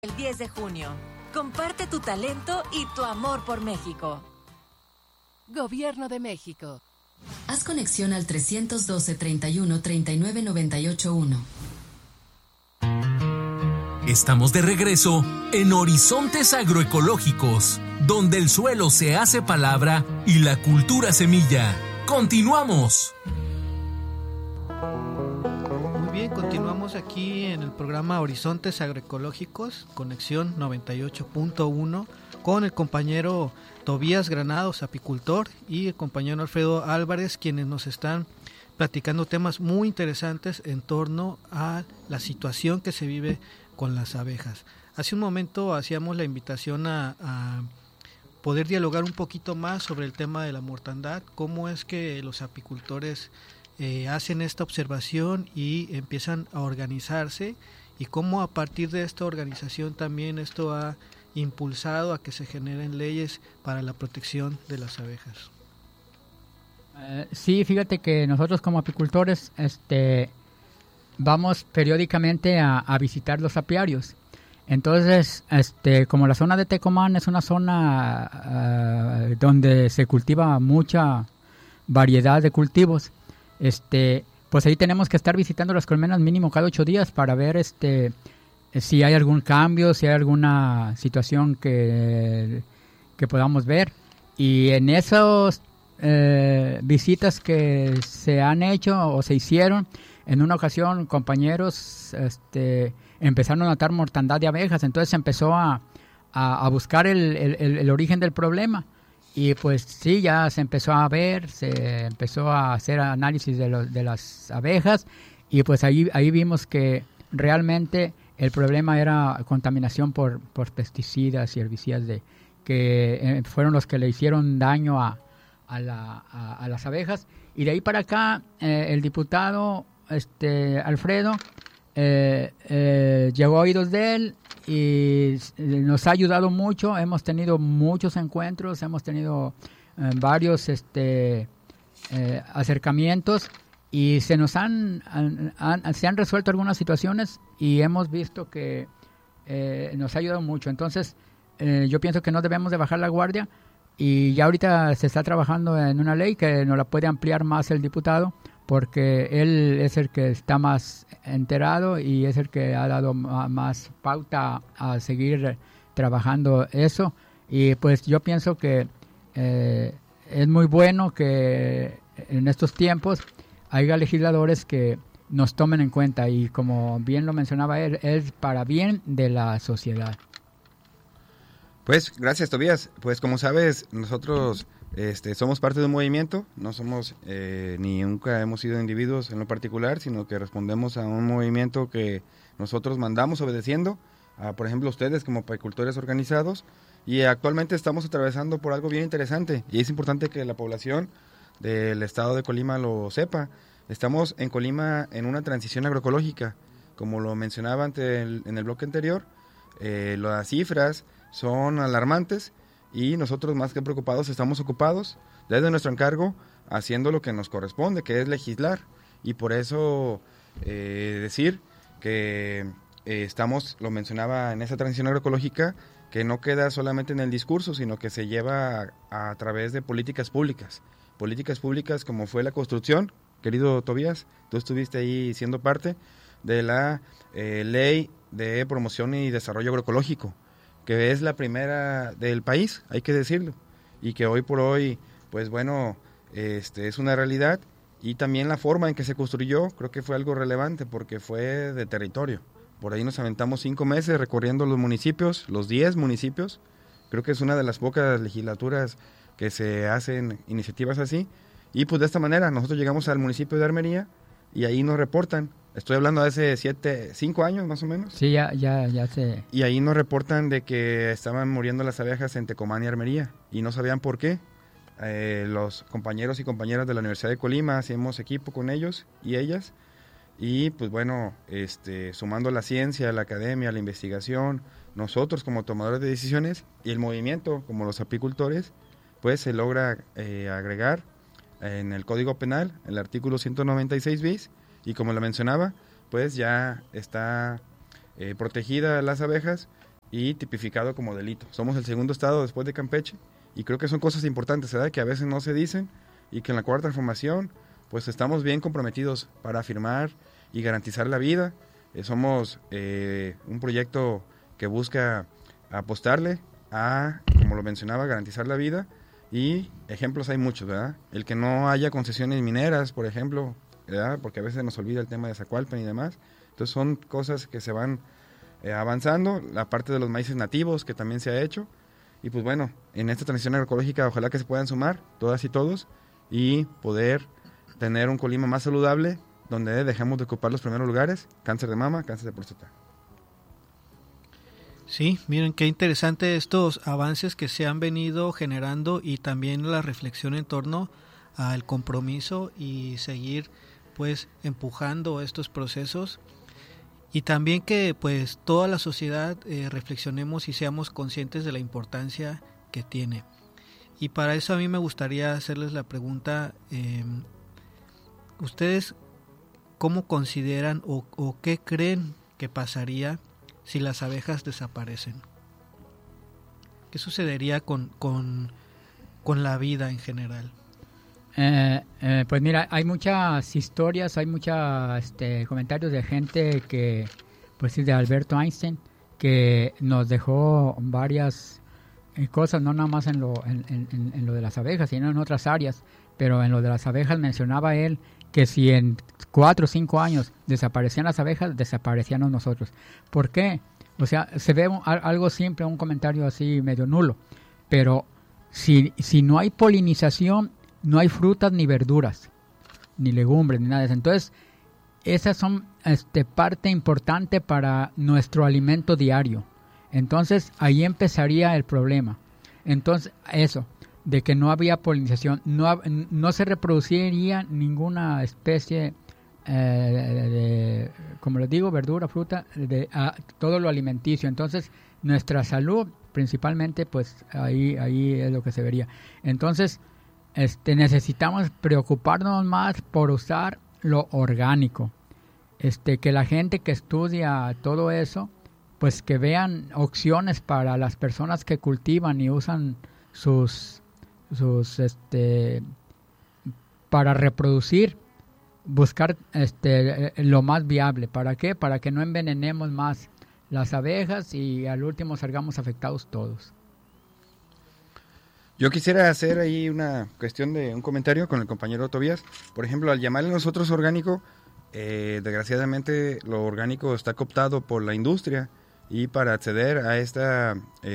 El 10 de junio. Comparte tu talento y tu amor por México. Gobierno de México. Haz conexión al 312 31 39 98 1. Estamos de regreso en Horizontes Agroecológicos, donde el suelo se hace palabra y la cultura semilla. ¡Continuamos! Muy bien, continuamos aquí en el programa Horizontes Agroecológicos, conexión 98.1, con el compañero Tobías Granados, apicultor, y el compañero Alfredo Álvarez, quienes nos están platicando temas muy interesantes en torno a la situación que se vive con las abejas. Hace un momento hacíamos la invitación a poder dialogar un poquito más sobre el tema de la mortandad, cómo es que los apicultores hacen esta observación y empiezan a organizarse, y cómo a partir de esta organización también esto ha impulsado a que se generen leyes para la protección de las abejas. Sí, fíjate que nosotros como apicultores vamos periódicamente a visitar los apiarios. Entonces, como la zona de Tecomán es una zona donde se cultiva mucha variedad de cultivos, pues ahí tenemos que estar visitando las colmenas mínimo cada 8 días para ver si hay algún cambio, si hay alguna situación que podamos ver. Y en esas visitas que se han hecho o se hicieron, en una ocasión compañeros empezaron a notar mortandad de abejas, entonces se empezó a buscar el origen del problema. Y pues sí, ya se empezó a ver, se empezó a hacer análisis de las abejas, y pues ahí vimos que realmente el problema era contaminación por pesticidas y herbicidas que fueron los que le hicieron daño a las abejas. Y de ahí para acá el diputado Alfredo llegó a oídos de él y nos ha ayudado mucho. Hemos tenido muchos encuentros, hemos tenido varios acercamientos, y se nos han resuelto algunas situaciones, y hemos visto que nos ha ayudado mucho. Entonces yo pienso que no debemos de bajar la guardia, y ya ahorita se está trabajando en una ley que nos la puede ampliar más el diputado, porque él es el que está más enterado y es el que ha dado más pauta a seguir trabajando eso. Y pues yo pienso que es muy bueno que en estos tiempos haya legisladores que nos tomen en cuenta, y como bien lo mencionaba él, es para bien de la sociedad. Pues gracias, Tobías. Pues como sabes, nosotros somos parte de un movimiento, no somos ni nunca hemos sido individuos en lo particular, sino que respondemos a un movimiento que nosotros mandamos obedeciendo a, por ejemplo, ustedes como apicultores organizados, y actualmente estamos atravesando por algo bien interesante, y es importante que la población del estado de Colima lo sepa. Estamos en Colima en una transición agroecológica, como lo mencionaba en el bloque anterior. Las cifras son alarmantes, y nosotros, más que preocupados, estamos ocupados desde nuestro encargo haciendo lo que nos corresponde, que es legislar. Y por eso decir que estamos, lo mencionaba en esa transición agroecológica, que no queda solamente en el discurso, sino que se lleva a través de políticas públicas como fue la construcción. Querido Tobías, tú estuviste ahí siendo parte de la ley de promoción y desarrollo agroecológico, que es la primera del país, hay que decirlo, y que hoy por hoy, pues bueno, es una realidad. Y también la forma en que se construyó, creo que fue algo relevante, porque fue de territorio. Por ahí nos aventamos 5 meses recorriendo los municipios, los 10 municipios. Creo que es una de las pocas legislaturas que se hacen iniciativas así. Y pues de esta manera nosotros llegamos al municipio de Armería, y ahí nos reportan. Estoy hablando de hace 5 años más o menos. Sí, ya sé. Y ahí nos reportan de que estaban muriendo las abejas en Tecomán y Armería, y no sabían por qué. Los compañeros y compañeras de la Universidad de Colima hacemos equipo con ellos y ellas, y pues bueno, sumando la ciencia, la academia, la investigación, nosotros como tomadores de decisiones y el movimiento como los apicultores, pues se logra agregar en el Código Penal el artículo 196 bis, y como lo mencionaba, pues ya está protegida las abejas y tipificado como delito. Somos el segundo estado después de Campeche y creo que son cosas importantes, ¿verdad? Que a veces no se dicen y que en la Cuarta Transformación pues estamos bien comprometidos para afirmar y garantizar la vida. Somos un proyecto que busca apostarle a, como lo mencionaba, garantizar la vida, y ejemplos hay muchos, ¿verdad? El que no haya concesiones mineras, por ejemplo, ¿verdad? Porque a veces nos olvida el tema de Zacualpan y demás. Entonces son cosas que se van avanzando, la parte de los maíces nativos que también se ha hecho, y pues bueno, en esta transición agroecológica ojalá que se puedan sumar todas y todos y poder tener un Colima más saludable, donde dejemos de ocupar los primeros lugares: cáncer de mama, cáncer de próstata. Sí, miren qué interesante estos avances que se han venido generando y también la reflexión en torno al compromiso y seguir pues empujando estos procesos, y también que pues toda la sociedad reflexionemos y seamos conscientes de la importancia que tiene. Y para eso a mí me gustaría hacerles la pregunta, ¿ustedes cómo consideran o qué creen que pasaría si las abejas desaparecen? ¿Qué sucedería con la vida en general? Pues mira, hay muchas historias, hay muchos comentarios de gente que, pues sí, de Alberto Einstein, que nos dejó varias cosas, no nada más en lo de las abejas, sino en otras áreas, pero en lo de las abejas mencionaba él que si en 4 o 5 años desaparecían las abejas, desaparecíamos nosotros. ¿Por qué? O sea, se ve algo simple, un comentario así medio nulo, pero si no hay polinización, no hay frutas ni verduras, ni legumbres, ni nada de eso. Entonces, esas son parte importante para nuestro alimento diario. Entonces, ahí empezaría el problema. Entonces, eso, de que no había polinización, no se reproduciría ninguna especie de, como les digo, verdura, fruta, todo lo alimenticio. Entonces, nuestra salud, principalmente, pues ahí es lo que se vería. Entonces, necesitamos preocuparnos más por usar lo orgánico. Que la gente que estudia todo eso, pues que vean opciones para las personas que cultivan y usan sus para reproducir, buscar lo más viable. ¿Para qué? Para que no envenenemos más las abejas y al último salgamos afectados todos. Yo quisiera hacer ahí una cuestión de un comentario con el compañero Tobías. Por ejemplo, al llamarle nosotros orgánico, desgraciadamente lo orgánico está cooptado por la industria, y para acceder a esta,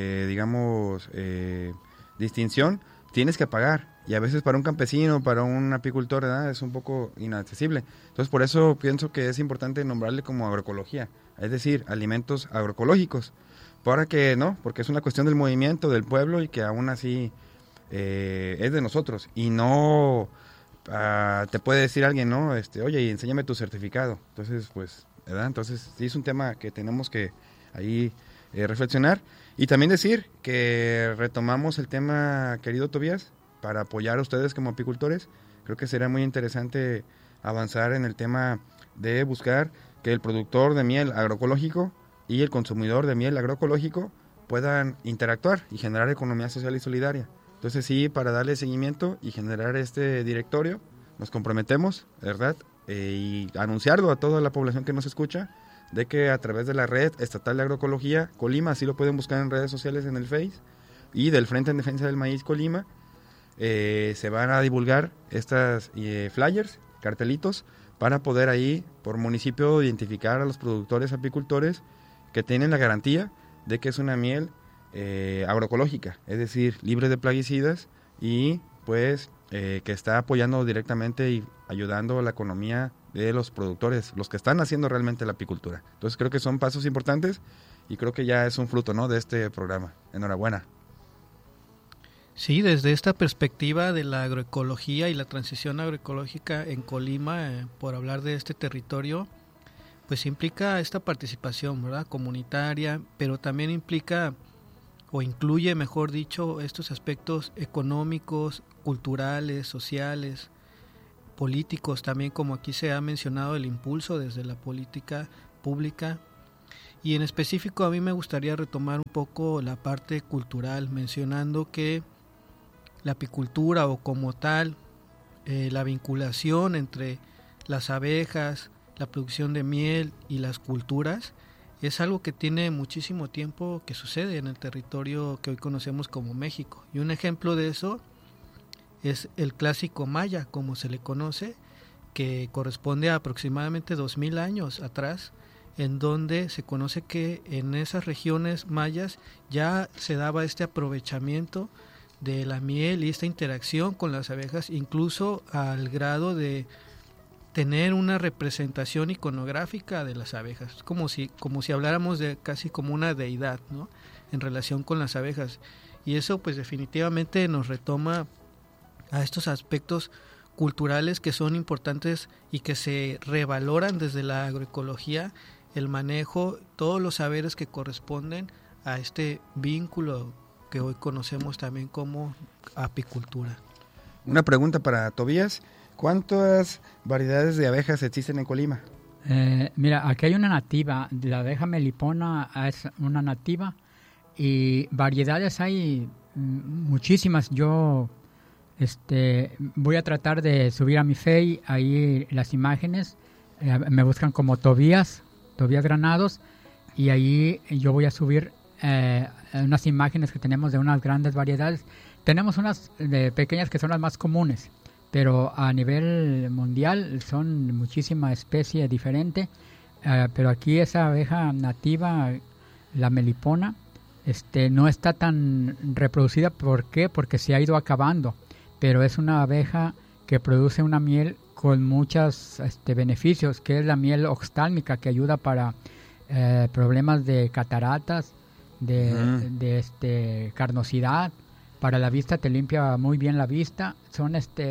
distinción, tienes que pagar. Y a veces para un campesino, para un apicultor, ¿verdad?, es un poco inaccesible. Entonces, por eso pienso que es importante nombrarle como agroecología, es decir, alimentos agroecológicos. Para que, ¿no? Porque es una cuestión del movimiento del pueblo y que aún así es de nosotros. Y no te puede decir alguien, ¿no? Oye, enséñame tu certificado. Entonces, pues, ¿verdad? Entonces, sí es un tema que tenemos que ahí reflexionar. Y también decir que retomamos el tema, querido Tobías, para apoyar a ustedes como apicultores. Creo que será muy interesante avanzar en el tema de buscar que el productor de miel agroecológico y el consumidor de miel agroecológico puedan interactuar y generar economía social y solidaria. Entonces sí, para darle seguimiento y generar este directorio, nos comprometemos, ¿verdad? Y anunciarlo a toda la población que nos escucha, de que a través de la Red Estatal de Agroecología Colima, así lo pueden buscar en redes sociales, en el Face, y del Frente en Defensa del Maíz Colima, se van a divulgar estas flyers, cartelitos, para poder ahí, por municipio, identificar a los productores apicultores que tienen la garantía de que es una miel agroecológica, es decir, libre de plaguicidas, y pues que está apoyando directamente y ayudando a la economía de los productores, los que están haciendo realmente la apicultura. Entonces creo que son pasos importantes y creo que ya es un fruto, ¿no?, de este programa. Enhorabuena. Sí, desde esta perspectiva de la agroecología y la transición agroecológica en Colima, por hablar de este territorio, pues implica esta participación, ¿verdad?, comunitaria, pero también implica o incluye, mejor dicho, estos aspectos económicos, culturales, sociales, políticos también, como aquí se ha mencionado, el impulso desde la política pública. Y en específico a mí me gustaría retomar un poco la parte cultural, mencionando que la apicultura o como tal, la vinculación entre las abejas, la producción de miel y las culturas, es algo que tiene muchísimo tiempo que sucede en el territorio que hoy conocemos como México. Y un ejemplo de eso es el clásico maya, como se le conoce, que corresponde a aproximadamente 2000 años atrás, en donde se conoce que en esas regiones mayas ya se daba este aprovechamiento de la miel y esta interacción con las abejas, incluso al grado de tener una representación iconográfica de las abejas, como si habláramos de casi como una deidad, ¿no?, en relación con las abejas. Y eso pues definitivamente nos retoma a estos aspectos culturales que son importantes y que se revaloran desde la agroecología, el manejo, todos los saberes que corresponden a este vínculo que hoy conocemos también como apicultura. Una pregunta para Tobías. ¿Cuántas variedades de abejas existen en Colima? Mira, aquí hay una nativa, la abeja melipona es una nativa y variedades hay muchísimas. Yo voy a tratar de subir a mi Face ahí las imágenes, me buscan como Tobías Granados, y ahí yo voy a subir unas imágenes que tenemos de unas grandes variedades. Tenemos unas pequeñas que son las más comunes, pero a nivel mundial son muchísima especie diferente, pero aquí esa abeja nativa, la melipona, no está tan reproducida. ¿Por qué? Porque se ha ido acabando, pero es una abeja que produce una miel con muchos beneficios, que es la miel oftálmica, que ayuda para problemas de cataratas, de carnosidad. Para la vista te limpia muy bien la vista. Son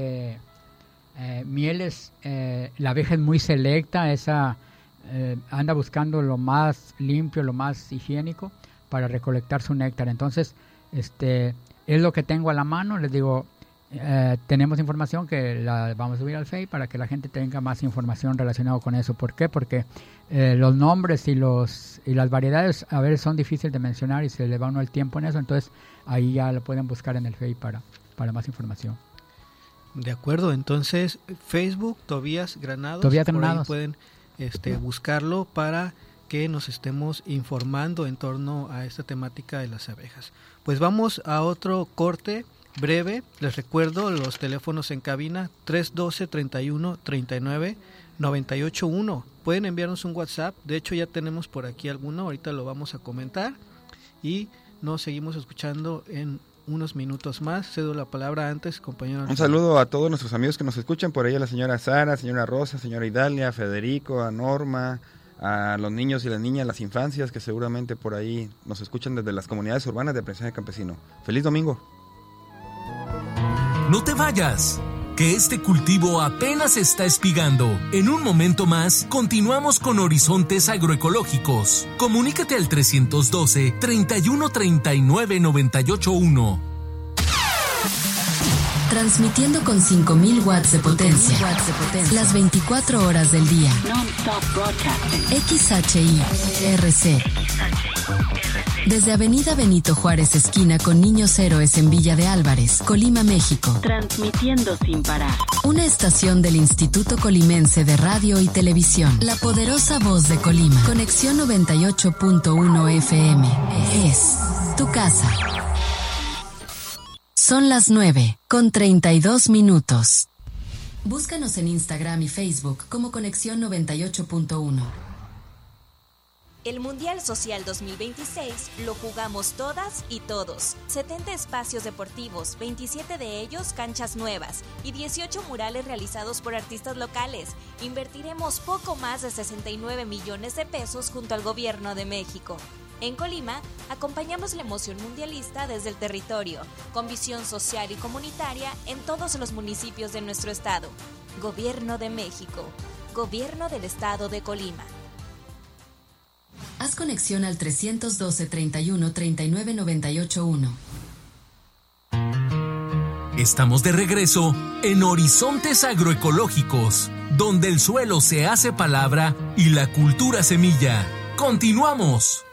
mieles, la abeja es muy selecta, anda buscando lo más limpio, lo más higiénico para recolectar su néctar. Entonces, es lo que tengo a la mano. Les digo, tenemos información que la vamos a subir al Face para que la gente tenga más información relacionada con eso. ¿Por qué? Porque los nombres y las variedades a veces son difíciles de mencionar y se le va uno el tiempo en eso. Entonces ahí ya lo pueden buscar en el Face para más información. De acuerdo, entonces Facebook Tobías Granados, Tobías por Granados. ahí pueden buscarlo para que nos estemos informando en torno a esta temática de las abejas. Pues vamos a otro corte breve. Les recuerdo los teléfonos en cabina: 312-31-39-98-1. Pueden enviarnos un WhatsApp, de hecho ya tenemos por aquí alguno, ahorita lo vamos a comentar y nos seguimos escuchando en unos minutos más. Cedo la palabra antes, compañero. Un saludo a todos nuestros amigos que nos escuchan, por ahí a la señora Sara, señora Rosa, señora Idalia, a Federico, a Norma, a los niños y las niñas, las infancias que seguramente por ahí nos escuchan desde las comunidades urbanas de Aprendizaje Campesino. ¡Feliz domingo! No te vayas, que este cultivo apenas está espigando. En un momento más, continuamos con Horizontes Agroecológicos. Comunícate al 312-3139-981. Transmitiendo con 5000 watts de potencia. Las 24 horas del día. XHI-RC. Desde Avenida Benito Juárez, esquina con Niños Héroes en Villa de Álvarez, Colima, México. Transmitiendo sin parar. Una estación del Instituto Colimense de Radio y Televisión. La poderosa voz de Colima. Conexión 98.1 FM. Es tu casa. Son las 9:32. Búscanos en Instagram y Facebook como Conexión 98.1. El Mundial Social 2026 lo jugamos todas y todos. 70 espacios deportivos, 27 de ellos canchas nuevas y 18 murales realizados por artistas locales. Invertiremos poco más de 69 millones de pesos junto al Gobierno de México. En Colima, acompañamos la emoción mundialista desde el territorio, con visión social y comunitaria en todos los municipios de nuestro estado. Gobierno de México. Gobierno del Estado de Colima. Haz conexión al 312-31-39-98-1. Estamos de regreso en Horizontes Agroecológicos, donde el suelo se hace palabra y la cultura semilla. Continuamos.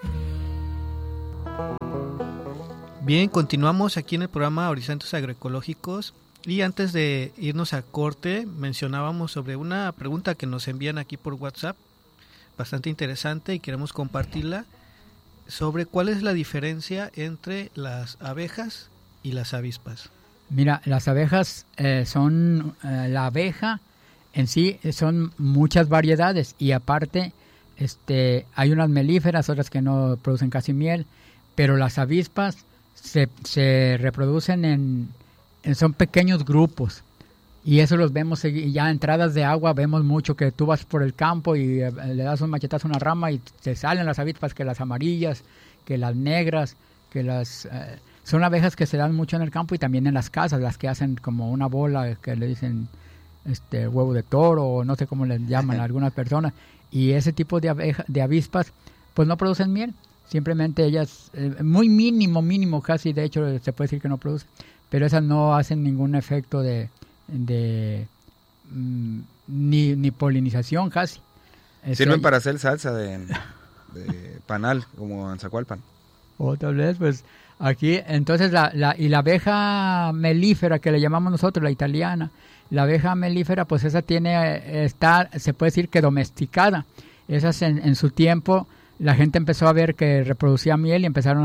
Bien, continuamos aquí en el programa Horizontes Agroecológicos y antes de irnos a corte mencionábamos sobre una pregunta que nos envían aquí por WhatsApp, bastante interesante y queremos compartirla, sobre cuál es la diferencia entre las abejas y las avispas. Mira, las abejas la abeja en sí son muchas variedades y aparte hay unas melíferas, otras que no producen casi miel, pero las avispas se reproducen son pequeños grupos y eso los vemos ya entradas de agua, vemos mucho que tú vas por el campo y le das un machetazo a una rama y te salen las avispas, que las amarillas, que las negras, que son abejas que se dan mucho en el campo y también en las casas, las que hacen como una bola que le dicen huevo de toro o no sé cómo les llaman a algunas personas, y ese tipo de avispas pues no producen miel. Simplemente ellas, muy mínimo, casi de hecho se puede decir que no producen, pero esas no hacen ningún efecto ni polinización casi. Sirven para hacer salsa de panal, como en Zacualpan. O tal vez, pues aquí, entonces la abeja melífera que le llamamos nosotros, la italiana, la abeja melífera, pues esa se puede decir que domesticada. Esas en su tiempo la gente empezó a ver que reproducía miel y empezaron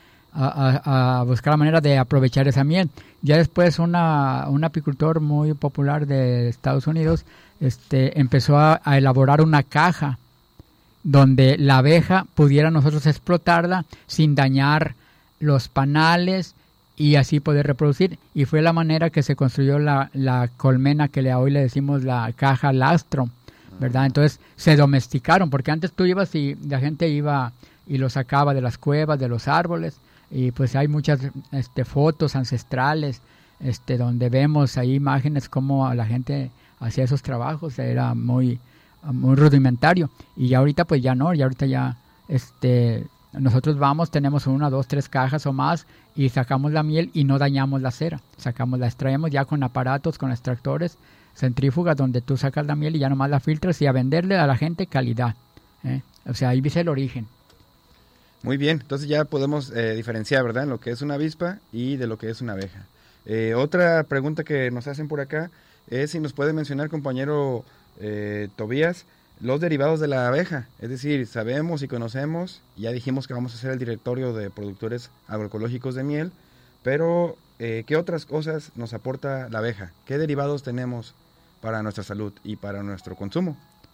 a buscar la manera de aprovechar esa miel. Ya después un apicultor muy popular de Estados Unidos empezó a elaborar una caja donde la abeja pudiera nosotros explotarla sin dañar los panales y así poder reproducir. Y fue la manera que se construyó la colmena que hoy le decimos la caja lastro, ¿verdad? Entonces se domesticaron, porque antes tú ibas y la gente iba y lo sacaba de las cuevas, de los árboles, y pues hay muchas fotos ancestrales donde vemos ahí imágenes como la gente hacía esos trabajos. Era muy rudimentario, y ya ahorita pues ya no, ya ahorita ya nosotros tenemos 1, 2, 3 cajas o más y sacamos la miel y no dañamos la cera, la extraemos ya con aparatos, con extractores, centrífugas, donde tú sacas la miel y ya nomás la filtras y a venderle a la gente calidad, o sea, ahí dice el origen. Muy bien, entonces ya podemos diferenciar, ¿verdad?, en lo que es una avispa y de lo que es una abeja. Otra pregunta que nos hacen por acá es si nos puede mencionar, compañero Tobías, los derivados de la abeja. Es decir, sabemos y conocemos, ya dijimos que vamos a hacer el directorio de productores agroecológicos de miel, pero ¿qué otras cosas nos aporta la abeja? ¿Qué derivados tenemos para nuestra salud y para nuestro consumo?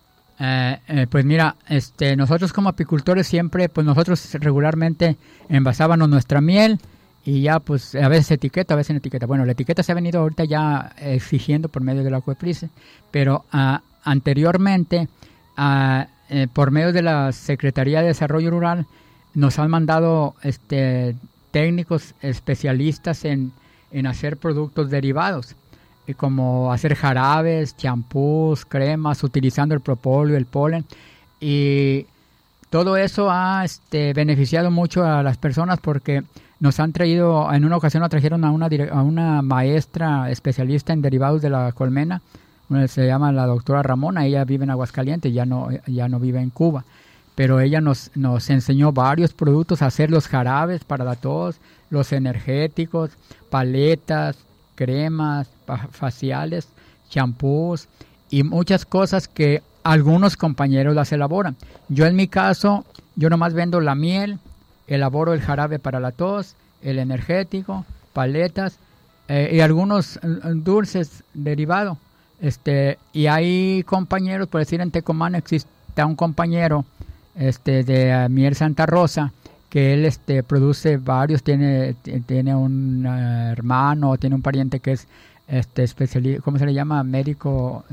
Pues mira, nosotros como apicultores siempre, pues nosotros regularmente envasábamos nuestra miel y ya pues a veces etiqueta, a veces no etiqueta. Bueno, la etiqueta se ha venido ahorita ya exigiendo por medio de la COEPRISE, pero anteriormente, por medio de la Secretaría de Desarrollo Rural, nos han mandado técnicos especialistas en hacer productos derivados, como hacer jarabes, champús, cremas, utilizando el propóleo, el polen, y todo eso ha beneficiado mucho a las personas, porque nos han traído, en una ocasión nos trajeron a una maestra especialista en derivados de la colmena, se llama la doctora Ramona. Ella vive en Aguascalientes, ya no vive en Cuba, pero ella nos enseñó varios productos, a hacer los jarabes para la tos, los energéticos, paletas, cremas faciales, champús y muchas cosas que algunos compañeros las elaboran. Yo en mi caso, yo nomás vendo la miel, elaboro el jarabe para la tos, el energético, paletas y algunos dulces derivados. Y hay compañeros, por decir en Tecomán existe un compañero de Miel Santa Rosa, que él produce varios, tiene un hermano, tiene un pariente que es especialista, ¿cómo se le llama? Médico,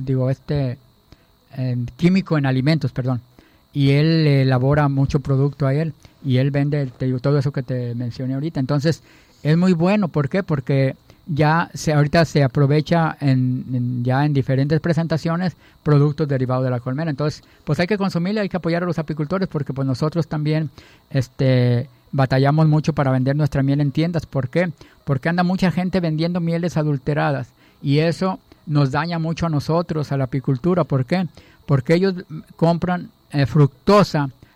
químico en alimentos, perdón. Y él elabora mucho producto a él, y él vende, te digo, todo eso que te mencioné ahorita. Entonces, es muy bueno. ¿Por qué? Porque ahorita se aprovecha ya en diferentes presentaciones productos derivados de la colmena. Entonces, pues hay que consumirle, hay que apoyar a los apicultores, porque pues nosotros también batallamos mucho para vender nuestra miel en tiendas. ¿Por qué? Porque anda mucha gente vendiendo mieles adulteradas, y eso nos daña mucho a nosotros, a la apicultura. ¿Por qué? Porque ellos compran fructosa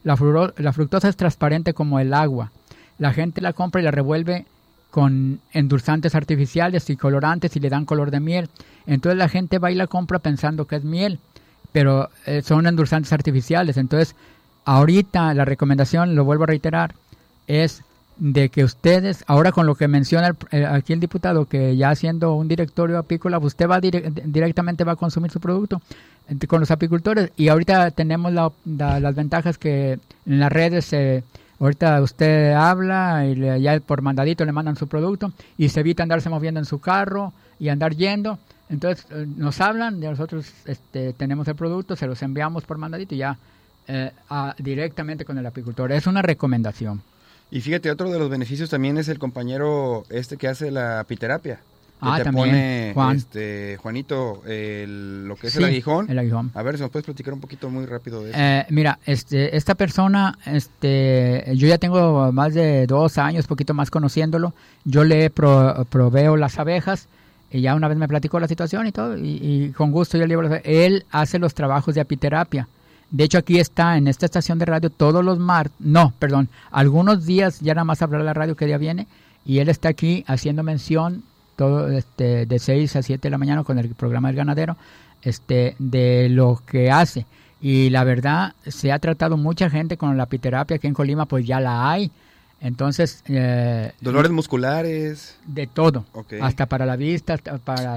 La fructosa es transparente como el agua. La gente la compra y la revuelve con endulzantes artificiales y colorantes y le dan color de miel. Entonces la gente va y la compra pensando que es miel, pero son endulzantes artificiales. Entonces, ahorita la recomendación, lo vuelvo a reiterar, es de que ustedes, ahora con lo que menciona aquí el diputado, que ya siendo un directorio apícola, usted va directamente va a consumir su producto con los apicultores. Y ahorita tenemos las ventajas que en las redes, ahorita usted habla y ya por mandadito le mandan su producto y se evita andarse moviendo en su carro y andar yendo. Entonces nos hablan, y nosotros tenemos el producto, se los enviamos por mandadito y ya directamente con el apicultor. Es una recomendación. Y fíjate, otro de los beneficios también es el compañero que hace la apiterapia. Que te también, pone, Juanito, lo que es el aguijón. El aguijón. A ver, si nos puedes platicar un poquito muy rápido de eso. Mira, esta persona, yo ya tengo más de 2 años, poquito más conociéndolo. Yo le proveo las abejas y ya una vez me platicó la situación y todo, y con gusto yo le llevo las abejas. Él hace los trabajos de apiterapia. De hecho, aquí está en esta estación de radio todos los algunos días ya nada más hablar a la radio que día viene, y él está aquí haciendo mención todo de 6 a 7 de la mañana con el programa del ganadero, de lo que hace. Y la verdad, se ha tratado mucha gente con la apiterapia aquí en Colima, pues ya la hay. Entonces... dolores musculares. De todo. Okay. Hasta para la vista, hasta para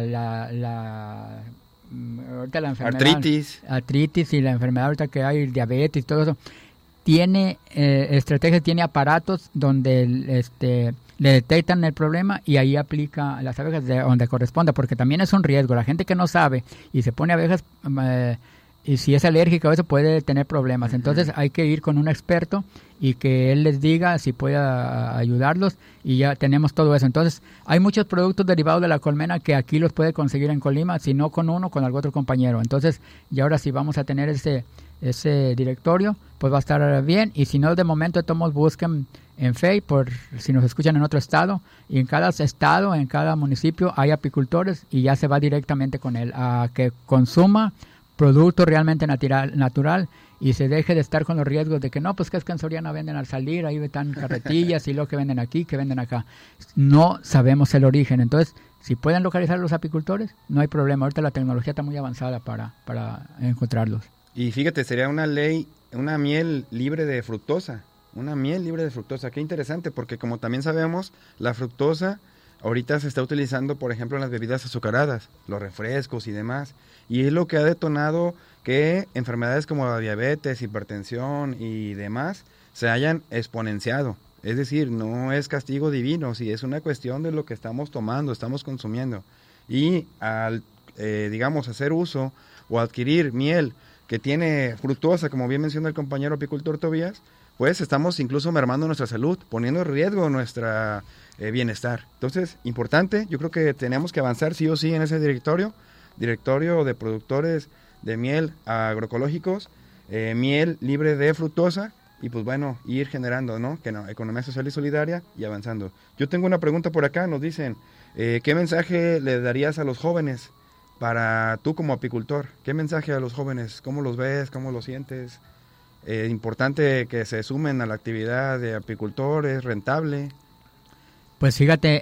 ahorita la enfermedad, artritis y la enfermedad ahorita que hay, el diabetes y todo eso. Tiene estrategias, tiene aparatos donde le detectan el problema y ahí aplica las abejas de donde corresponda, porque también es un riesgo. La gente que no sabe y se pone abejas, y si es alérgica o eso, puede tener problemas. Entonces hay que ir con un experto y que él les diga si puede ayudarlos, y ya tenemos todo eso. Entonces hay muchos productos derivados de la colmena que aquí los puede conseguir en Colima, si no con uno, con algún otro compañero. Entonces, y ahora sí vamos a tener ese directorio, pues va a estar bien. Y si no, de momento todos busquen en Facebook, si nos escuchan en otro estado, y en cada estado, en cada municipio hay apicultores, y ya se va directamente con él a que consuma producto realmente natural y se deje de estar con los riesgos de que no, pues que es que en Soriana venden al salir, ahí están carretillas y lo que venden aquí, que venden acá. No sabemos el origen. Entonces, si pueden localizar a los apicultores, no hay problema. Ahorita la tecnología está muy avanzada para encontrarlos. Y fíjate, sería una miel libre de fructosa. Una miel libre de fructosa. Qué interesante, porque como también sabemos, la fructosa ahorita se está utilizando, por ejemplo, en las bebidas azucaradas, los refrescos y demás. Y es lo que ha detonado que enfermedades como la diabetes, hipertensión y demás se hayan exponenciado. Es decir, no es castigo divino, sí, es una cuestión de lo que estamos tomando, estamos consumiendo. Y al, hacer uso o adquirir miel que tiene fructosa, como bien menciona el compañero apicultor Tobías, pues estamos incluso mermando nuestra salud, poniendo en riesgo nuestra bienestar. Entonces, importante, yo creo que tenemos que avanzar sí o sí en ese directorio de productores de miel agroecológicos, miel libre de fructosa, y pues bueno, ir generando, ¿no? Economía social y solidaria y avanzando. Yo tengo una pregunta por acá, nos dicen, ¿qué mensaje le darías a los jóvenes para tú como apicultor? ¿Qué mensaje a los jóvenes? ¿Cómo los ves? ¿Cómo los sientes? Importante que se sumen a la actividad de apicultor, ¿es rentable? Pues fíjate,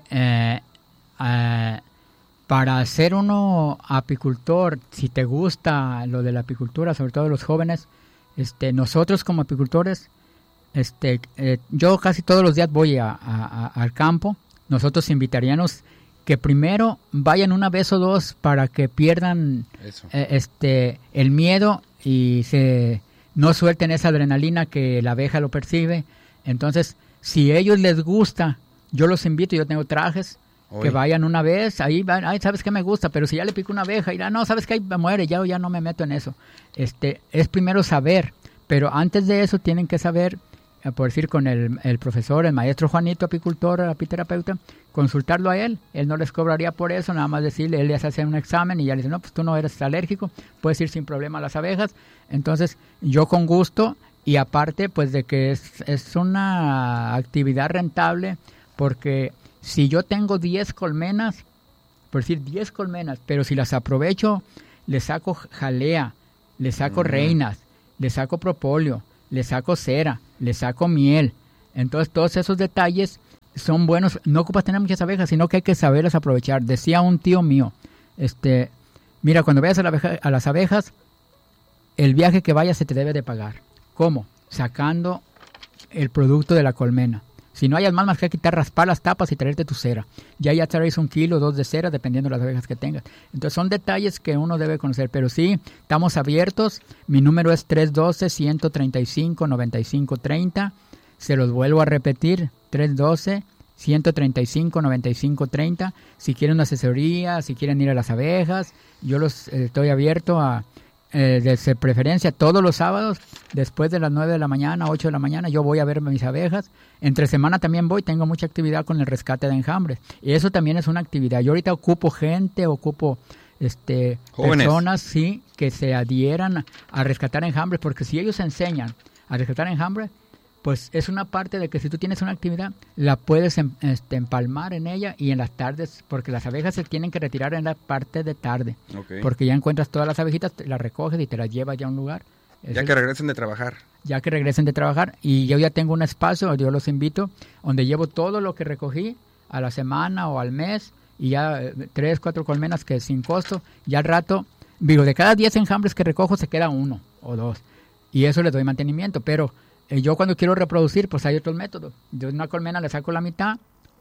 para ser uno apicultor, si te gusta lo de la apicultura, sobre todo los jóvenes, nosotros como apicultores, yo casi todos los días voy al campo. Nosotros invitaríamos que primero vayan una vez o dos para que pierdan el miedo y no suelten esa adrenalina que la abeja lo percibe. Entonces, si a ellos les gusta, yo los invito, yo tengo trajes, que vayan una vez, ahí van, ay, ¿sabes qué me gusta? Pero si ya le pico una abeja, y no, ¿sabes qué? Ahí muere, ya no me meto en eso. Es primero saber, pero antes de eso tienen que saber, por decir, con el profesor, el maestro Juanito, apicultor, apiterapeuta, consultarlo a él no les cobraría por eso, nada más decirle, él les hace un examen y ya le dice, no, pues tú no eres alérgico, puedes ir sin problema a las abejas. Entonces, yo con gusto, y aparte, pues de que es una actividad rentable, porque si yo tengo 10 colmenas, por decir 10 colmenas, pero si las aprovecho, le saco jalea, le saco reinas, le saco propóleo, le saco cera, le saco miel. Entonces todos esos detalles son buenos. No ocupas tener muchas abejas, sino que hay que saberlas aprovechar. Decía un tío mío, mira, cuando vayas a las abejas, el viaje que vayas se te debe de pagar. ¿Cómo? Sacando el producto de la colmena. Si no hayas más que quitar, raspar las tapas y traerte tu cera. Ya traes 1 kilo, 2 de cera, dependiendo de las abejas que tengas. Entonces son detalles que uno debe conocer. Pero sí, estamos abiertos. Mi número es 312-135-9530. Se los vuelvo a repetir. 312-135-9530. Si quieren una asesoría, si quieren ir a las abejas, yo los estoy abierto a... de preferencia todos los sábados, después de las 9 de la mañana, 8 de la mañana, yo voy a ver mis abejas. Entre semana también tengo mucha actividad con el rescate de enjambres. Y eso también es una actividad. Yo ahorita ocupo personas, sí, que se adhieran a rescatar enjambres, porque si ellos enseñan a rescatar enjambres, pues es una parte de que si tú tienes una actividad, la puedes empalmar en ella y en las tardes, porque las abejas se tienen que retirar en la parte de tarde. Okay. Porque ya encuentras todas las abejitas, las recoges y te las llevas ya a un lugar. Que regresen de trabajar. Ya que regresen de trabajar. Y yo ya tengo un espacio, yo los invito, donde llevo todo lo que recogí a la semana o al mes, y ya 3, 4 colmenas que sin costo, ya al rato, de cada 10 enjambres que recojo se queda 1 o 2. Y eso les doy mantenimiento, pero... yo cuando quiero reproducir, pues hay otros métodos. Yo una colmena le saco la mitad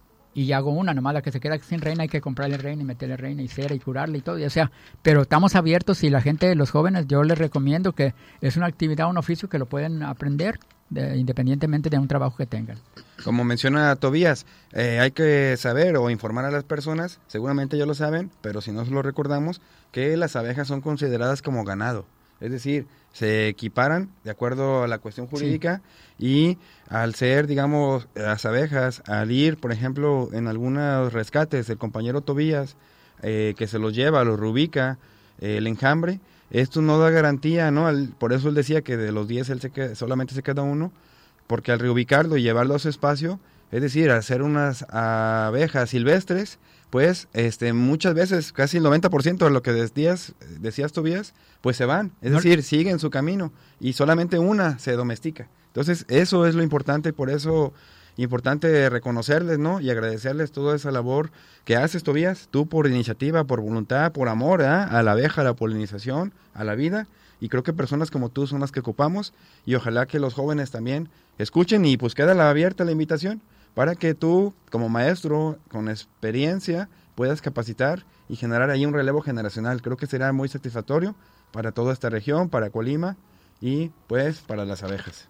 y hago una, nomás la que se queda sin reina hay que comprarle reina y meterle reina y cera y curarle y todo. O sea, pero estamos abiertos y la gente, los jóvenes, yo les recomiendo que es una actividad, un oficio que lo pueden aprender independientemente de un trabajo que tengan. Como menciona Tobías, hay que saber o informar a las personas, seguramente ya lo saben, pero si no se lo recordamos, que las abejas son consideradas como ganado. Es decir, se equiparan de acuerdo a la cuestión jurídica, sí. Y al ser, digamos, las abejas, al ir, por ejemplo, en algunos rescates, el compañero Tobías, que se los lleva, los reubica, el enjambre, esto no da garantía, ¿no? Por eso él decía que de los 10 solamente se queda 1, porque al reubicarlo y llevarlo a su espacio, es decir, al hacer unas abejas silvestres, pues muchas veces, casi el 90% de lo que decías Tobías, pues se van, es decir, siguen su camino y solamente una se domestica. Entonces, eso es lo importante, por eso importante reconocerles, ¿no? Y agradecerles toda esa labor que haces, Tobías, tú por iniciativa, por voluntad, por amor, a la abeja, a la polinización, a la vida, y creo que personas como tú son las que ocupamos, y ojalá que los jóvenes también escuchen, y pues queda abierta la invitación, para que tú, como maestro, con experiencia, puedas capacitar y generar ahí un relevo generacional. Creo que será muy satisfactorio para toda esta región, para Colima y pues para las abejas.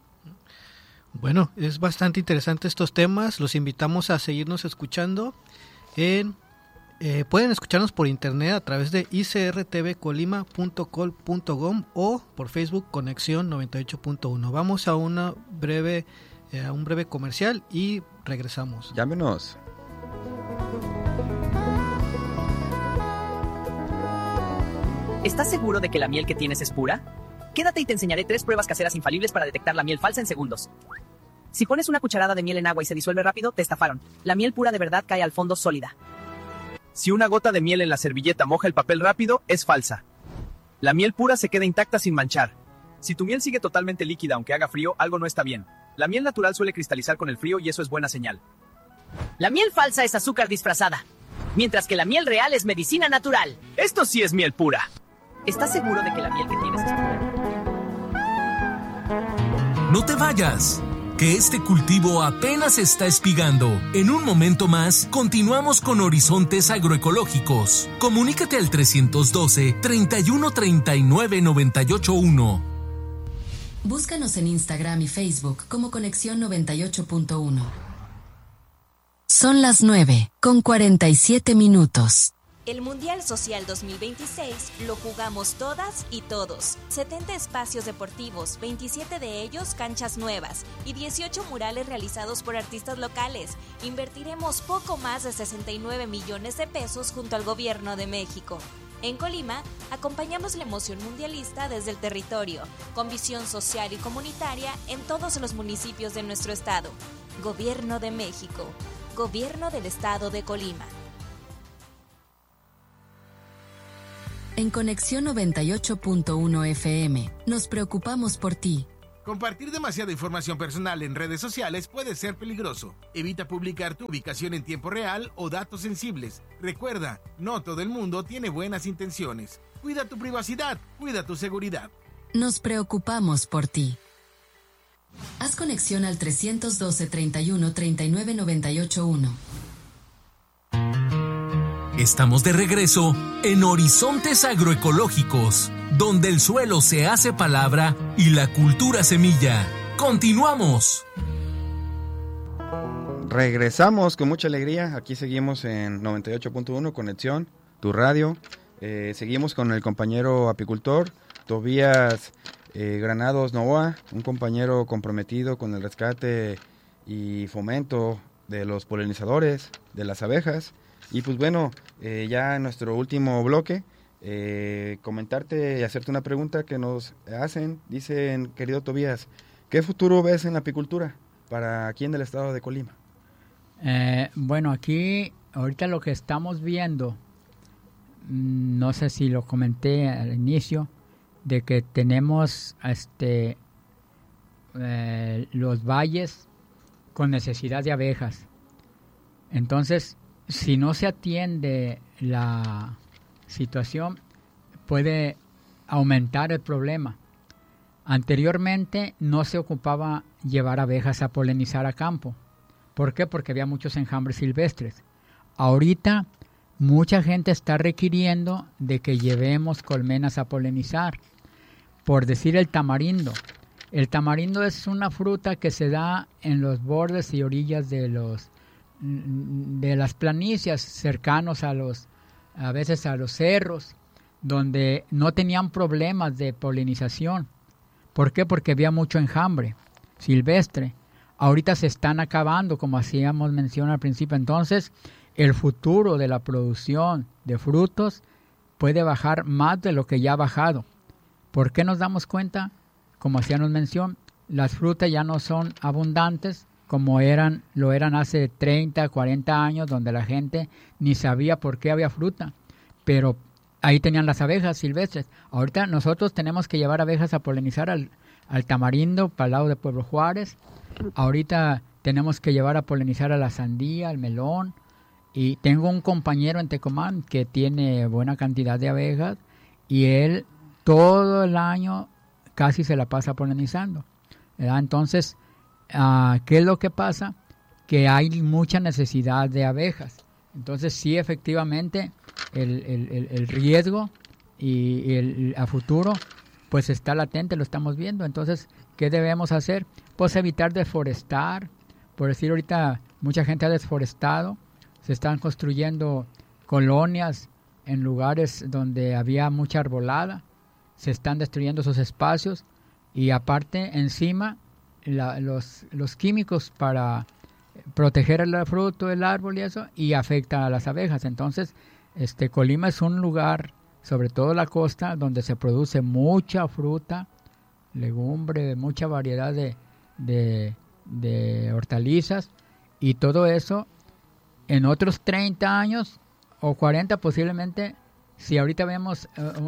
Bueno, es bastante interesante estos temas. Los invitamos a seguirnos escuchando. Pueden escucharnos por internet a través de icrtvcolima.col.com o por Facebook Conexión 98.1. Vamos a un breve comercial y regresamos. Llámenos. ¿Estás seguro de que la miel que tienes es pura? Quédate y te enseñaré 3 pruebas caseras infalibles para detectar la miel falsa en segundos. Si pones una cucharada de miel en agua y se disuelve rápido, te estafaron. La miel pura de verdad cae al fondo sólida. Si una gota de miel en la servilleta moja el papel rápido, es falsa. La miel pura se queda intacta sin manchar. Si tu miel sigue totalmente líquida aunque haga frío, algo no está bien. La miel natural suele cristalizar con el frío y eso es buena señal. La miel falsa es azúcar disfrazada, mientras que la miel real es medicina natural. Esto sí es miel pura. ¿Estás seguro de que la miel que tienes es pura? No te vayas, que este cultivo apenas está espigando. En un momento más, continuamos con Horizontes Agroecológicos. Comunícate al 312-3139-981. Búscanos en Instagram y Facebook como Conexión 98.1. Son las 9:47. El Mundial Social 2026 lo jugamos todas y todos. 70 espacios deportivos, 27 de ellos canchas nuevas y 18 murales realizados por artistas locales. Invertiremos poco más de 69 millones de pesos junto al Gobierno de México. En Colima, acompañamos la emoción mundialista desde el territorio, con visión social y comunitaria en todos los municipios de nuestro estado. Gobierno de México. Gobierno del Estado de Colima. En Conexión 98.1 FM, nos preocupamos por ti. Compartir demasiada información personal en redes sociales puede ser peligroso. Evita publicar tu ubicación en tiempo real o datos sensibles. Recuerda, no todo el mundo tiene buenas intenciones. Cuida tu privacidad, cuida tu seguridad. Nos preocupamos por ti. Haz conexión al 312 31 39 981. Estamos de regreso en Horizontes Agroecológicos, donde el suelo se hace palabra y la cultura semilla. ¡Continuamos! Regresamos con mucha alegría. Aquí seguimos en 98.1 Conexión, tu radio. Seguimos con el compañero apicultor Tobías Granados Novoa, un compañero comprometido con el rescate y fomento de los polinizadores, de las abejas. Y pues bueno, ya en nuestro último bloque, comentarte y hacerte una pregunta que nos hacen. Dicen, querido Tobías, ¿qué futuro ves en la apicultura para aquí en el estado de Colima? Bueno, aquí ahorita lo que estamos viendo, no sé si lo comenté al inicio, de que tenemos los valles con necesidad de abejas. Entonces, si no se atiende la situación, puede aumentar el problema. Anteriormente no se ocupaba llevar abejas a polinizar a campo. ¿Por qué? Porque había muchos enjambres silvestres. Ahorita mucha gente está requiriendo de que llevemos colmenas a polinizar. Por decir el tamarindo. El tamarindo es una fruta que se da en los bordes y orillas de las planicies cercanos a veces a los cerros, donde no tenían problemas de polinización. ¿Por qué? Porque había mucho enjambre silvestre. Ahorita se están acabando, como hacíamos mención al principio. Entonces, el futuro de la producción de frutos puede bajar más de lo que ya ha bajado. ¿Por qué nos damos cuenta? Como hacíamos mención, las frutas ya no son abundantes como lo eran hace 30, 40 años, donde la gente ni sabía por qué había fruta, pero ahí tenían las abejas silvestres. Ahorita nosotros tenemos que llevar abejas a polinizar al tamarindo para el lado de Pueblo Juárez. Ahorita tenemos que llevar a polinizar a la sandía, al melón, y tengo un compañero en Tecomán que tiene buena cantidad de abejas y él todo el año casi se la pasa polinizando, ¿verdad? Entonces, ¿qué es lo que pasa? Que hay mucha necesidad de abejas. Entonces, sí, efectivamente, el riesgo y a futuro, pues está latente, lo estamos viendo. Entonces, ¿qué debemos hacer? Pues evitar deforestar. Por decir, ahorita mucha gente ha desforestado, se están construyendo colonias en lugares donde había mucha arbolada, se están destruyendo esos espacios y aparte, encima, los químicos para proteger el fruto, el árbol y eso, y afecta a las abejas. Entonces, Colima es un lugar, sobre todo la costa, donde se produce mucha fruta, legumbre, mucha variedad de hortalizas, y todo eso en otros 30 años o 40 posiblemente, si ahorita vemos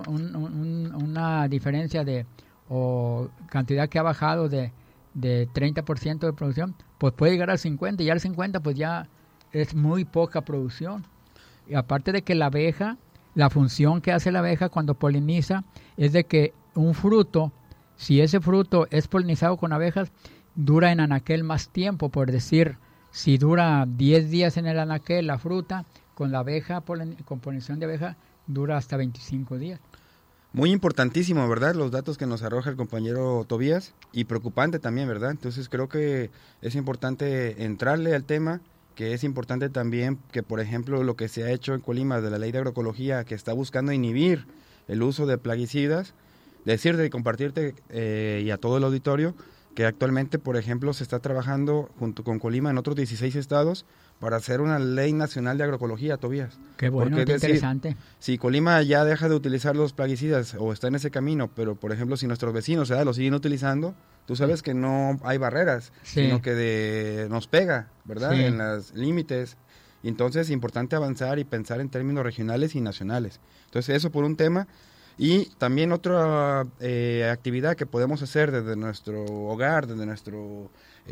una diferencia o cantidad que ha bajado de 30% de producción, pues puede llegar al 50%, y al 50% pues ya es muy poca producción. Y aparte de que la abeja, la función que hace la abeja cuando poliniza es de que un fruto, si ese fruto es polinizado con abejas, dura en anaquel más tiempo. Por decir, si dura 10 días en el anaquel la fruta, con la abeja, con polinización de abeja, dura hasta 25 días. Muy importantísimo, ¿verdad? Los datos que nos arroja el compañero Tobías, y preocupante también, ¿verdad? Entonces creo que es importante entrarle al tema, que es importante también que, por ejemplo, lo que se ha hecho en Colima de la Ley de Agroecología, que está buscando inhibir el uso de plaguicidas, decirte y compartirte y a todo el auditorio que actualmente, por ejemplo, se está trabajando junto con Colima en otros 16 estados para hacer una ley nacional de agroecología, Tobías. Qué bueno, qué interesante. Si Colima ya deja de utilizar los plaguicidas o está en ese camino, pero por ejemplo si nuestros vecinos lo siguen utilizando, tú sabes que no hay barreras, sino que nos pega, ¿verdad? Sí. En los límites. Y entonces es importante avanzar y pensar en términos regionales y nacionales. Entonces eso por un tema. Y también otra actividad que podemos hacer desde nuestro hogar, desde nuestro,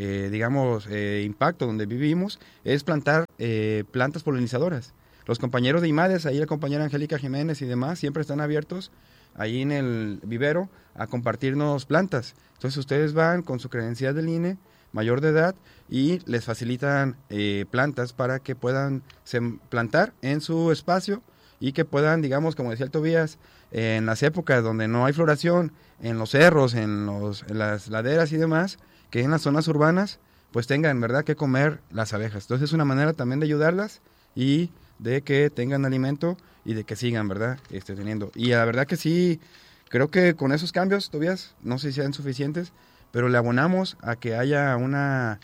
impacto donde vivimos, es plantar plantas polinizadoras. Los compañeros de IMADES, ahí la compañera Angélica Jiménez y demás, siempre están abiertos ahí en el vivero a compartirnos plantas. Entonces ustedes van con su credencial del INE, mayor de edad, y les facilitan plantas para que puedan plantar en su espacio y que puedan, digamos, como decía el Tobías, en las épocas donde no hay floración, en los cerros, en las laderas y demás, que en las zonas urbanas, pues tengan, ¿verdad?, que comer las abejas. Entonces es una manera también de ayudarlas y de que tengan alimento y de que sigan, ¿verdad?, teniendo. Y la verdad que sí, creo que con esos cambios, Tobías, no sé si sean suficientes, pero le abonamos a que haya una,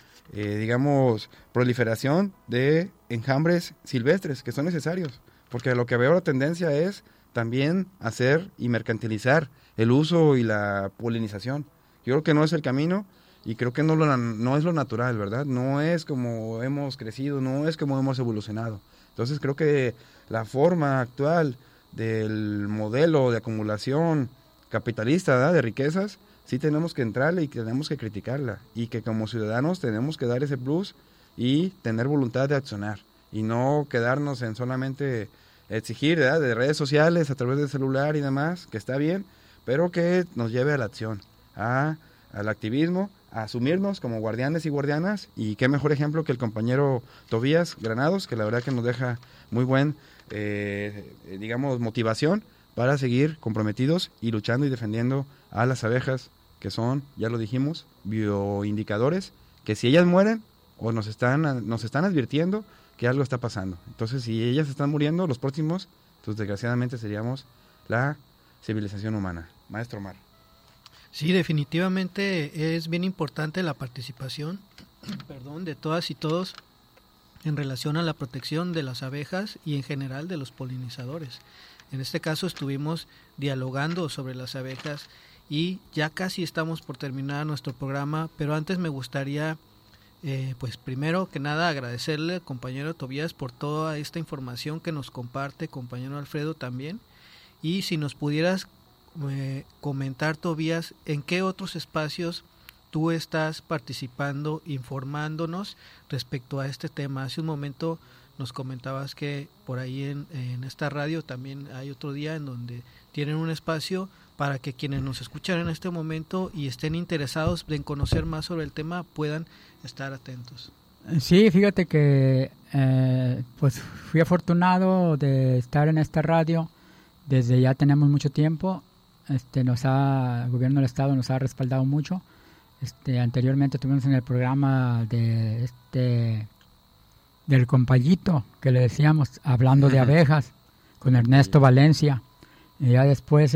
proliferación de enjambres silvestres que son necesarios, porque lo que veo la tendencia es también hacer y mercantilizar el uso y la polinización. Yo creo que no es el camino y creo que no es lo natural, ¿verdad? No es como hemos crecido, no es como hemos evolucionado. Entonces creo que la forma actual del modelo de acumulación capitalista, ¿verdad?, de riquezas, sí tenemos que entrarle y tenemos que criticarla, y que como ciudadanos tenemos que dar ese plus y tener voluntad de accionar y no quedarnos en solamente exigir, ¿verdad?, de redes sociales a través del celular y demás, que está bien, pero que nos lleve a la acción, al activismo, a asumirnos como guardianes y guardianas. Y qué mejor ejemplo que el compañero Tobías Granados, que la verdad que nos deja muy buen motivación para seguir comprometidos y luchando y defendiendo a las abejas, que son, ya lo dijimos, bioindicadores, que si ellas mueren o nos están advirtiendo que algo está pasando. Entonces, si ellas están muriendo, los próximos, pues desgraciadamente seríamos la civilización humana. Maestro Omar. Sí, definitivamente es bien importante la participación de todas y todos en relación a la protección de las abejas y en general de los polinizadores. En este caso estuvimos dialogando sobre las abejas y ya casi estamos por terminar nuestro programa, pero antes me gustaría, pues primero que nada, agradecerle al compañero Tobías por toda esta información que nos comparte, compañero Alfredo también, y si nos pudieras comentar, Tobías, en qué otros espacios tú estás participando, informándonos respecto a este tema. Hace un momento nos comentabas que por ahí en esta radio también hay otro día en donde tienen un espacio para que quienes nos escuchan en este momento y estén interesados en conocer más sobre el tema puedan estar atentos. Sí, fíjate que pues fui afortunado de estar en esta radio desde ya tenemos mucho tiempo. El gobierno del estado nos ha respaldado mucho. Anteriormente estuvimos en el programa del compayito que le decíamos, hablando de abejas, con Ernesto Valencia, y ya después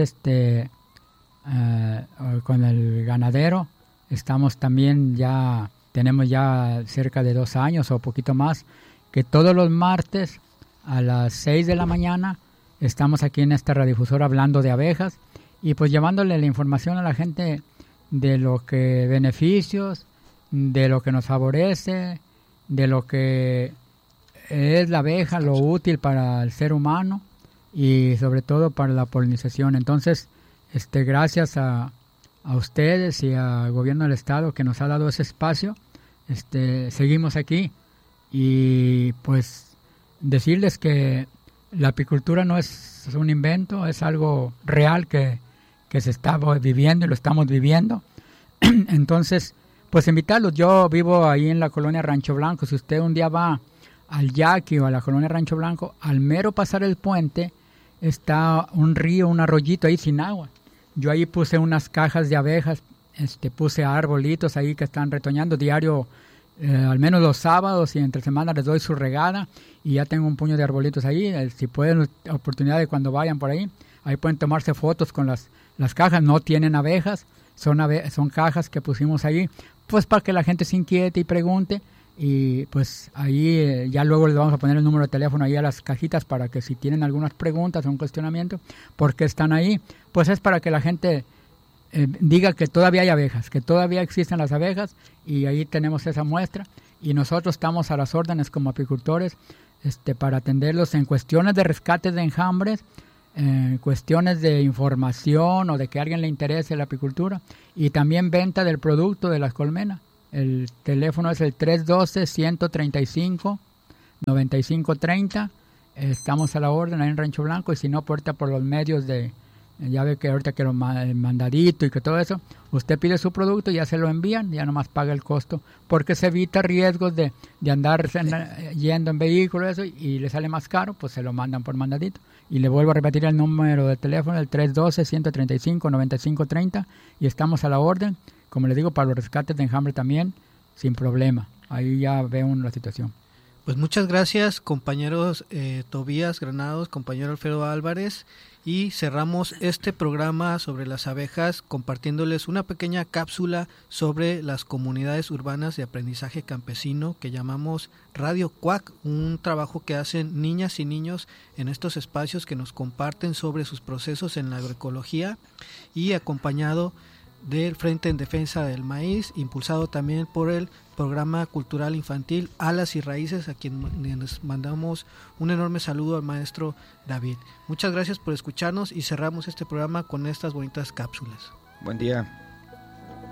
con el ganadero estamos también tenemos ya cerca de 2 años o poquito más, que todos los martes a las 6 de la mañana estamos aquí en esta radiodifusora hablando de abejas y pues llevándole la información a la gente de lo que beneficios, de lo que nos favorece, de lo que es la abeja, lo útil para el ser humano y sobre todo para la polinización. Entonces, gracias a ustedes y al gobierno del estado que nos ha dado ese espacio, seguimos aquí y pues decirles que la apicultura no es un invento, es algo real que se está viviendo y lo estamos viviendo. Entonces, pues invitarlos. Yo vivo ahí en la colonia Rancho Blanco. Si usted un día va al Yaqui o a la colonia Rancho Blanco, al mero pasar el puente está un río, un arroyito ahí sin agua. Yo ahí puse unas cajas de abejas, puse arbolitos ahí que están retoñando diario, al menos los sábados y entre semana les doy su regada y ya tengo un puño de arbolitos ahí. Si pueden, oportunidad de cuando vayan por ahí pueden tomarse fotos con las cajas. No tienen abejas, son cajas que pusimos ahí, pues para que la gente se inquiete y pregunte. Y pues ahí ya luego les vamos a poner el número de teléfono ahí a las cajitas para que si tienen algunas preguntas o un cuestionamiento, ¿por qué están ahí? Pues es para que la gente diga que todavía hay abejas, que todavía existen las abejas y ahí tenemos esa muestra y nosotros estamos a las órdenes como apicultores para atenderlos en cuestiones de rescate de enjambres, cuestiones de información o de que a alguien le interese la apicultura, y también venta del producto de las colmenas. El teléfono es el 312-135-9530. Estamos a la orden ahí en Rancho Blanco, y si no, por los medios de, ya ve que ahorita que el mandadito y que todo eso, usted pide su producto y ya se lo envían, ya nomás paga el costo, porque se evita riesgos de andar yendo en vehículo eso, y le sale más caro, pues se lo mandan por mandadito. Y le vuelvo a repetir el número de teléfono, el 312-135-9530, y estamos a la orden, como le digo, para los rescates de enjambre también, sin problema. Ahí ya ve uno la situación. Pues muchas gracias, compañeros Tobías Granados, compañero Alfredo Álvarez, y cerramos este programa sobre las abejas compartiéndoles una pequeña cápsula sobre las comunidades urbanas de aprendizaje campesino que llamamos Radio Cuac, un trabajo que hacen niñas y niños en estos espacios que nos comparten sobre sus procesos en la agroecología, y acompañado del Frente en Defensa del Maíz, impulsado también por el Programa Cultural Infantil Alas y Raíces, a quien les mandamos un enorme saludo al maestro David. Muchas gracias por escucharnos, y cerramos este programa con estas bonitas cápsulas. Buen día.